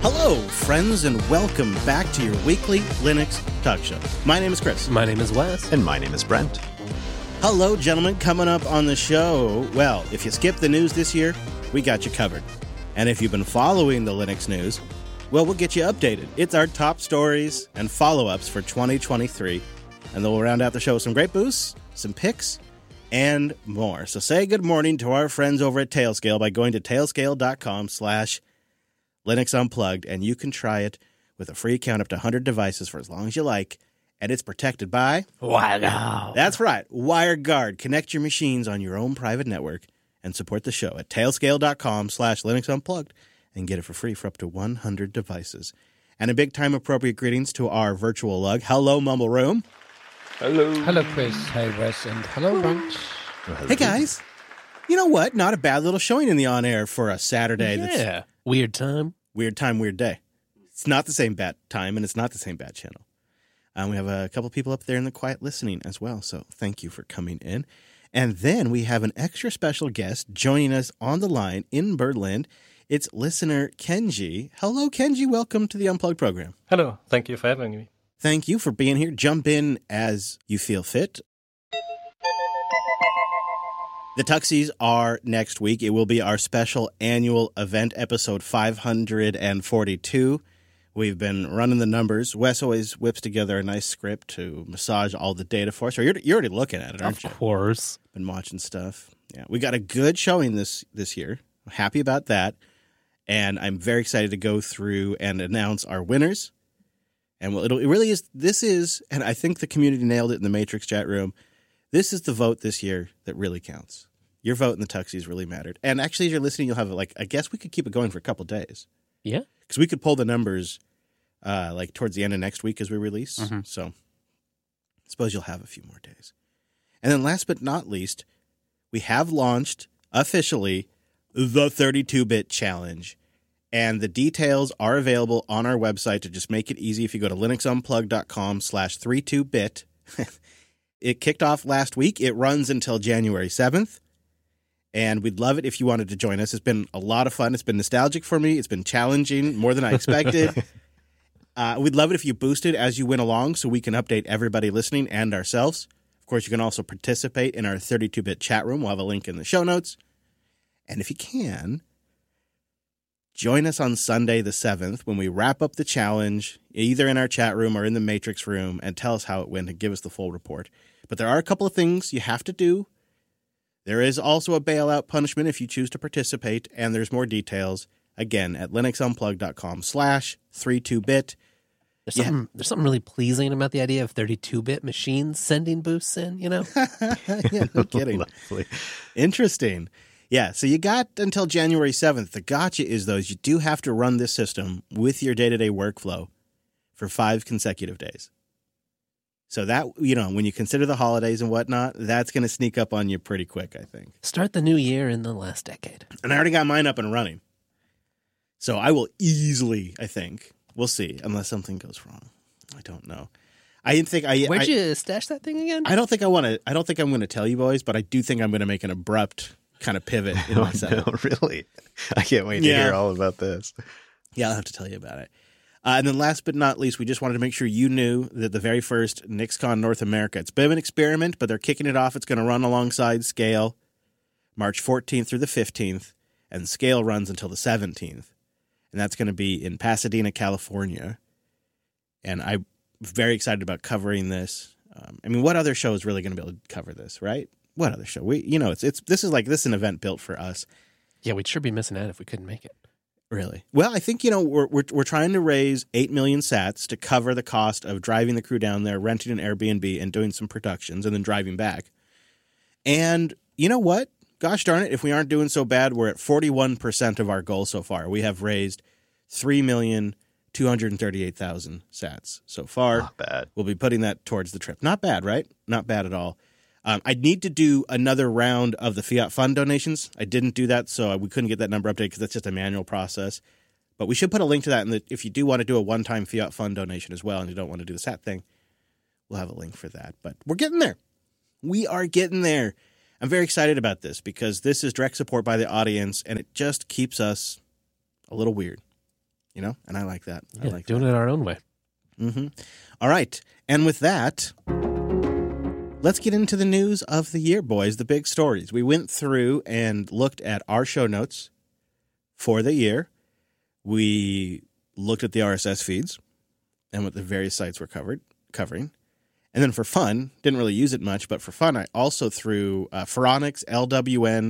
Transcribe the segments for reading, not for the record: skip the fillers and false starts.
Hello, friends, and welcome back to your weekly Linux Talk Show. My name is Chris. My name is Wes. And my name is Brent. Hello, gentlemen. Coming up on the show, well, if you skipped the news this year, we got you covered. And if you've been following the Linux news, well, we'll get you updated. It's our top stories and follow-ups for 2023. And then we'll round out the show with some great boosts, some picks, and more. So say good morning to our friends over at Tailscale by going to tailscale.com/Linux Unplugged, and you can try it with a free account up to 100 devices for as long as you like, and it's protected by WireGuard. That's right, WireGuard. Connect your machines on your own private network and support the show at tailscale.com/Linux Unplugged and get it for free for up to 100 devices. And a big time appropriate greetings to our virtual lug. Hello, Mumble Room. Hello. Hello, Chris. Hey, Wes. And hello, Brent. Hey, guys. You know what? Not a bad little showing in the on-air for a Saturday. Yeah. Weird time. Weird time, weird day. It's not the same bat time, and it's not the same bat channel. We have a couple people up there in the quiet listening as well, so thank you for coming in. And then we have an extra special guest joining us on the line in Berlin. It's listener Kenji. Hello, Kenji. Welcome to the Unplugged program. Hello. Thank you for having me. Thank you for being here. Jump in as you feel fit. The Tuxies are next week. It will be our special annual event, episode 542. We've been running the numbers. Wes always whips together a nice script to massage all the data for us. Or you're already looking at it, aren't you? Of course. Been watching stuff. Yeah, we got a good showing this year. I'm happy about that. And I'm very excited to go through and announce our winners. And it really is, this is, and I think the community nailed it in the Matrix chat room, this is the vote this year that really counts. Your vote in the Tuxies really mattered. And actually, as you're listening, you'll have, I guess we could keep it going for a couple days. Yeah. Because we could pull the numbers, towards the end of next week as we release. Mm-hmm. So I suppose you'll have a few more days. And then last but not least, we have launched officially the 32-bit challenge. And the details are available on our website to just make it easy. If you go to linuxunplug.com/32bit, it kicked off last week. It runs until January 7th. And we'd love it if you wanted to join us. It's been a lot of fun. It's been nostalgic for me. It's been challenging, more than I expected. We'd love it if you boosted as you went along so we can update everybody listening and ourselves. Of course, you can also participate in our 32-bit chat room. We'll have a link in the show notes. And if you can, join us on Sunday the 7th when we wrap up the challenge, either in our chat room or in the Matrix room, and tell us how it went and give us the full report. But there are a couple of things you have to do. There is also a bailout punishment if you choose to participate, and there's more details, again, at linuxunplug.com/32bit. There's something really pleasing about the idea of 32-bit machines sending boosts in, you know? Yeah, no kidding. Interesting. Yeah, so you got until January 7th. The gotcha is, though, is you do have to run this system with your day-to-day workflow for 5 consecutive days. So that, when you consider the holidays and whatnot, that's going to sneak up on you pretty quick, I think. Start the new year in the last decade. And I already got mine up and running. So I will easily, I think, we'll see, unless something goes wrong. I don't know. Where'd you stash that thing again? I don't think I'm going to tell you boys, but I do think I'm going to make an abrupt kind of pivot in my setup. No, really? I can't wait to hear all about this. Yeah, I'll have to tell you about it. And then last but not least, we just wanted to make sure you knew that the very first NixCon North America, it's a bit of an experiment, but they're kicking it off. It's going to run alongside Scale March 14th through the 15th, and Scale runs until the 17th. And that's going to be in Pasadena, California. And I'm very excited about covering this. What other show is really going to be able to cover this, right? What other show? This is an event built for us. Yeah, we'd sure be missing out if we couldn't make it. Really? Well, I think, we're trying to raise 8 million sats to cover the cost of driving the crew down there, renting an Airbnb, and doing some productions, and then driving back. And you know what? Gosh darn it, if we aren't doing so bad, we're at 41% of our goal so far. We have raised 3,238,000 sats so far. Not bad. We'll be putting that towards the trip. Not bad, right? Not bad at all. I need to do another round of the Fiat Fund donations. I didn't do that, so we couldn't get that number updated because that's just a manual process. But we should put a link to that. And if you do want to do a one-time Fiat Fund donation as well and you don't want to do the SAT thing, we'll have a link for that. But we're getting there. We are getting there. I'm very excited about this because this is direct support by the audience, and it just keeps us a little weird. you know, and I like that. I Yeah, like doing that. it our own way. Mm-hmm. All right. And with that, let's get into the news of the year, boys, the big stories. We went through and looked at our show notes for the year. We looked at the RSS feeds and what the various sites were covering. And then for fun, didn't really use it much, but for fun, I also threw Phoronix, LWN,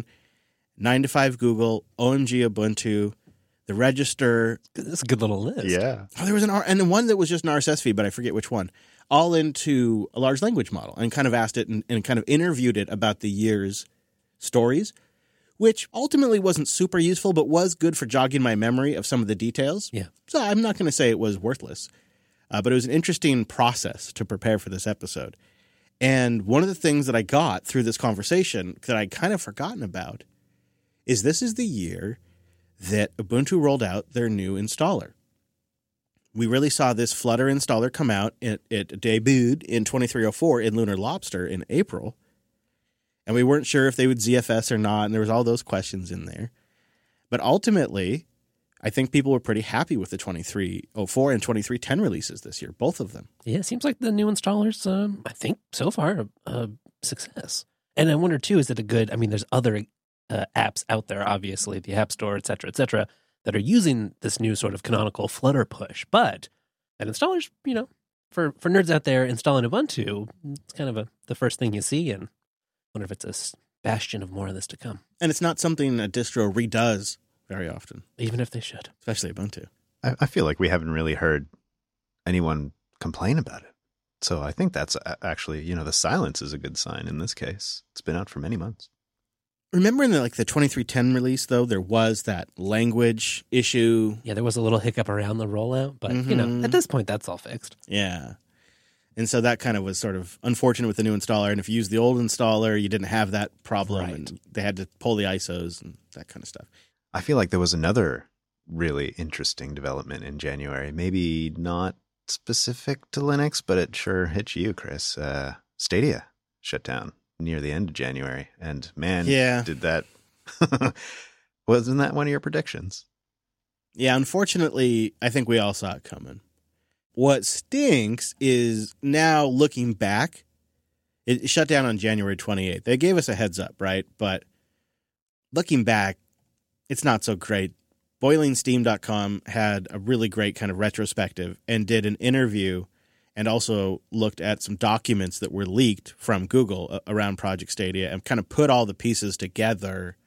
9to5 Google, OMG Ubuntu, the Register. That's a good little list. Yeah. Oh, there was and the one that was just an RSS feed, but I forget which one. All into a large language model and kind of asked it and kind of interviewed it about the year's stories, which ultimately wasn't super useful, but was good for jogging my memory of some of the details. Yeah. So I'm not going to say it was worthless, but it was an interesting process to prepare for this episode. And one of the things that I got through this conversation that I'd kind of forgotten about is this is the year that Ubuntu rolled out their new installer. We really saw this Flutter installer come out. It debuted in 2304 in Lunar Lobster in April. And we weren't sure if they would ZFS or not, and there was all those questions in there. But ultimately, I think people were pretty happy with the 2304 and 2310 releases this year, both of them. Yeah, it seems like the new installers, I think, so far, a success. And I wonder, too, is it a good, I mean, there's other apps out there, obviously, the App Store, et cetera, that are using this new sort of canonical Flutter push. But an installer's, you know, for nerds out there installing Ubuntu, it's kind of the first thing you see, and I wonder if it's a bastion of more of this to come. And it's not something a distro redoes very often. Even if they should. Especially Ubuntu. I feel like we haven't really heard anyone complain about it. So I think that's actually, you know, the silence is a good sign in this case. It's been out for many months. Remember in the 2310 release, though, there was that language issue. Yeah, there was a little hiccup around the rollout, but, you know, at this point, that's all fixed. Yeah. And so that kind of was sort of unfortunate with the new installer. And if you used the old installer, you didn't have that problem. Right. And they had to pull the ISOs and that kind of stuff. I feel like there was another really interesting development in January. Maybe not specific to Linux, but it sure hit you, Chris. Stadia shut down near the end of January. And man, Yeah. did that... Wasn't that one of your predictions? Yeah, unfortunately, I think we all saw it coming. What stinks is now looking back, it shut down on January 28th. They gave us a heads up, right? But looking back, it's not so great. BoilingSteam.com had a really great kind of retrospective and did an interview and also looked at some documents that were leaked from Google around Project Stadia and kind of put all the pieces together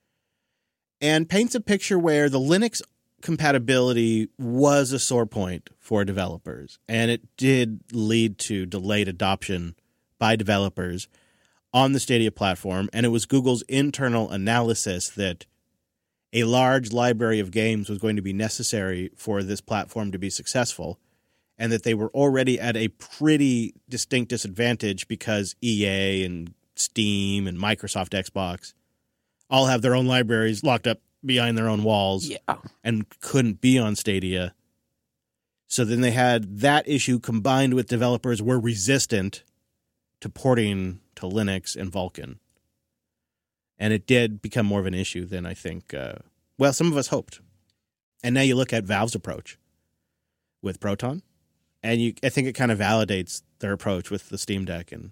and paints a picture where the Linux compatibility was a sore point for developers, and it did lead to delayed adoption by developers on the Stadia platform, and it was Google's internal analysis that a large library of games was going to be necessary for this platform to be successful, and that they were already at a pretty distinct disadvantage because EA and Steam and Microsoft Xbox all have their own libraries locked up behind their own walls and couldn't be on Stadia. So then they had that issue combined with developers were resistant to porting to Linux and Vulkan. And it did become more of an issue than I think, some of us hoped. And now you look at Valve's approach with Proton, and I think it kind of validates their approach with the Steam Deck and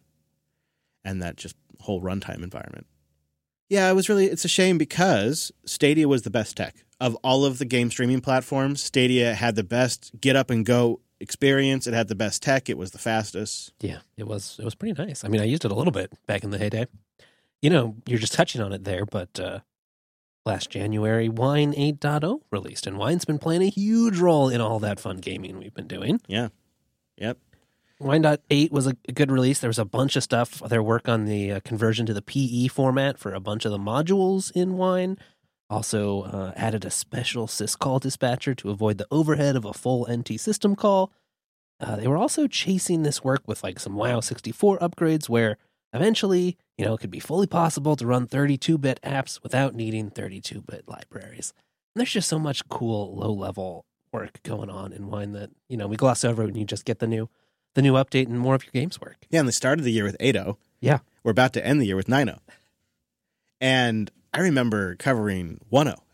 that just whole runtime environment. Yeah, it's a shame because Stadia was the best tech. Of all of the game streaming platforms, Stadia had the best get up and go experience. It had the best tech. It was the fastest. Yeah, it was pretty nice. I mean, I used it a little bit back in the heyday. You know, you're just touching on it there, but last January, Wine 8.0 released, and Wine's been playing a huge role in all that fun gaming we've been doing. Yeah. Yep. Wine.8 was a good release. There was a bunch of stuff. Their work on the conversion to the PE format for a bunch of the modules in Wine. Also added a special syscall dispatcher to avoid the overhead of a full NT system call. They were also chasing this work with like some WoW 64 upgrades where eventually, you know, it could be fully possible to run 32-bit apps without needing 32-bit libraries. And there's just so much cool low-level work going on in Wine that, you know, we gloss over when you just get the new update and more of your games work. Yeah, and they started the year with 8.0. Yeah. We're about to end the year with 9.0. And I remember covering 1.0